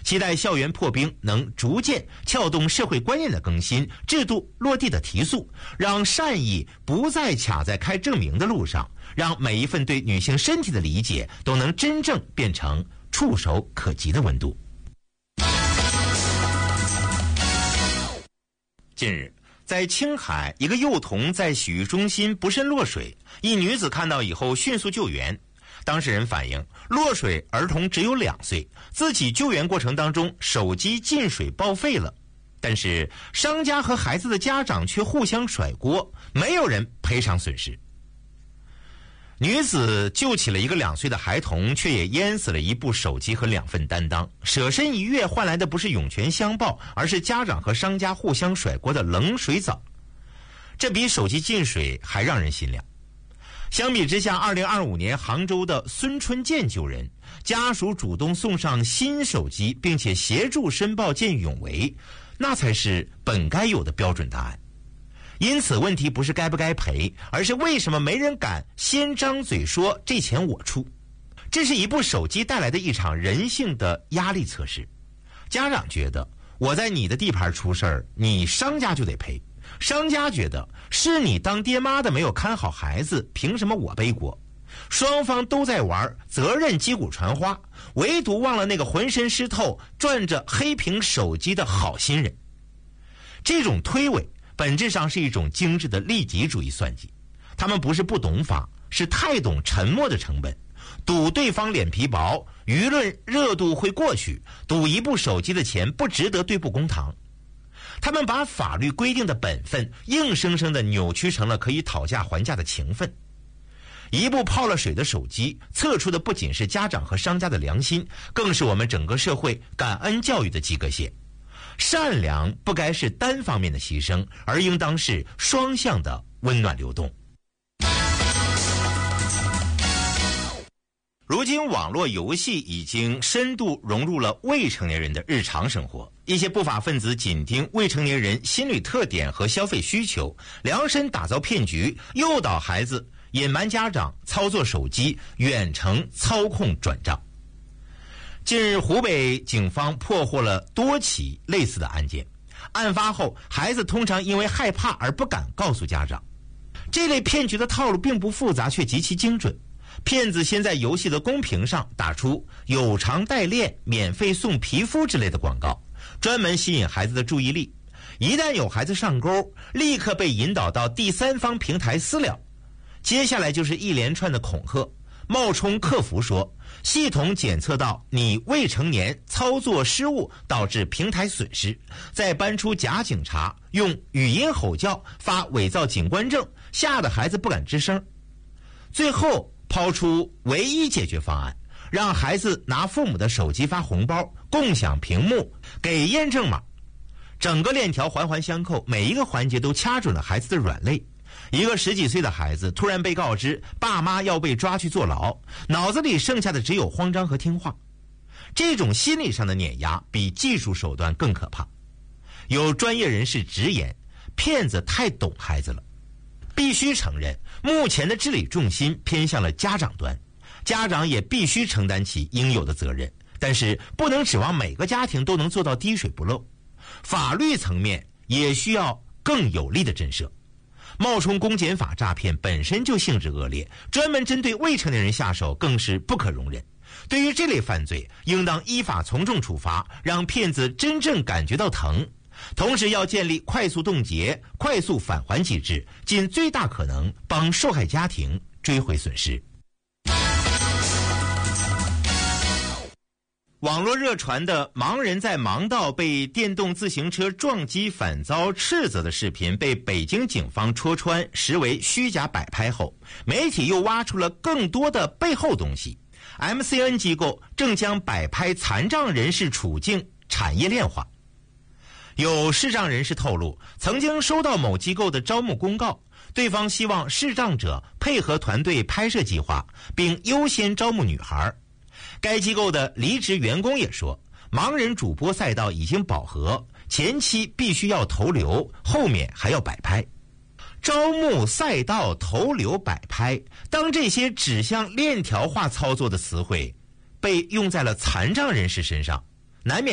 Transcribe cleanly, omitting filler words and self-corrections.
期待校园破冰能逐渐撬动社会观念的更新，制度落地的提速，让善意不再卡在开证明的路上，让每一份对女性身体的理解都能真正变成触手可及的温度。近日，在青海，一个幼童在洗浴中心不慎落水，一女子看到以后迅速救援。当事人反映，落水儿童只有2岁，自己救援过程当中手机进水报废了，但是商家和孩子的家长却互相甩锅，没有人赔偿损失。女子救起了一个2岁的孩童，却也淹死了一部手机和2份担当，舍身一跃换来的不是涌泉相报，而是家长和商家互相甩锅的冷水澡，这比手机进水还让人心凉。相比之下，2025年杭州的孙春健救人，家属主动送上新手机，并且协助申报见义勇为，那才是本该有的标准答案。因此问题不是该不该赔，而是为什么没人敢先张嘴说这钱我出。这是一部手机带来的一场人性的压力测试。家长觉得我在你的地盘出事儿，你商家就得赔，商家觉得是你当爹妈的没有看好孩子，凭什么我背锅？双方都在玩责任击鼓传花，唯独忘了那个浑身湿透赚着黑屏手机的好心人。这种推诿本质上是一种精致的利己主义算计，他们不是不懂法，是太懂沉默的成本。赌对方脸皮薄，舆论热度会过去；赌一部手机的钱不值得对簿公堂。他们把法律规定的本分硬生生地扭曲成了可以讨价还价的情分。一部泡了水的手机，测出的不仅是家长和商家的良心，更是我们整个社会感恩教育的及格线。善良不该是单方面的牺牲，而应当是双向的温暖流动。如今网络游戏已经深度融入了未成年人的日常生活，一些不法分子紧盯未成年人心理特点和消费需求，量身打造骗局，诱导孩子，隐瞒家长，操作手机，远程操控转账。近日，湖北警方破获了多起类似的案件。案发后，孩子通常因为害怕而不敢告诉家长。这类骗局的套路并不复杂，却极其精准。骗子先在游戏的公屏上打出有偿代练、免费送皮肤之类的广告，专门吸引孩子的注意力。一旦有孩子上钩，立刻被引导到第三方平台私了。接下来就是一连串的恐吓，冒充客服说系统检测到你未成年，操作失误导致平台损失，再搬出假警察，用语音吼叫发伪造警官证，吓得孩子不敢吱声。最后抛出唯一解决方案，让孩子拿父母的手机发红包，共享屏幕，给验证码。整个链条环环相扣，每一个环节都掐准了孩子的软肋。一个10几岁的孩子突然被告知爸妈要被抓去坐牢，脑子里剩下的只有慌张和听话。这种心理上的碾压比技术手段更可怕。有专业人士直言，骗子太懂孩子了。必须承认，目前的治理重心偏向了家长端，家长也必须承担起应有的责任，但是不能指望每个家庭都能做到滴水不漏。法律层面也需要更有力的震慑。冒充公检法诈骗本身就性质恶劣，专门针对未成年人下手更是不可容忍。对于这类犯罪，应当依法从重处罚，让骗子真正感觉到疼。同时要建立快速冻结、快速返还机制，尽最大可能帮受害家庭追回损失。网络热传的盲人在盲道被电动自行车撞击反遭斥责的视频被北京警方戳穿，实为虚假摆拍后，媒体又挖出了更多的背后东西。MCN 机构正将摆拍残障人士处境产业链化。有视障人士透露，曾经收到某机构的招募公告，对方希望视障者配合团队拍摄计划，并优先招募女孩。该机构的离职员工也说，盲人主播赛道已经饱和，前期必须要投流，后面还要摆拍。招募、赛道、投流、摆拍，当这些指向链条化操作的词汇被用在了残障人士身上，难免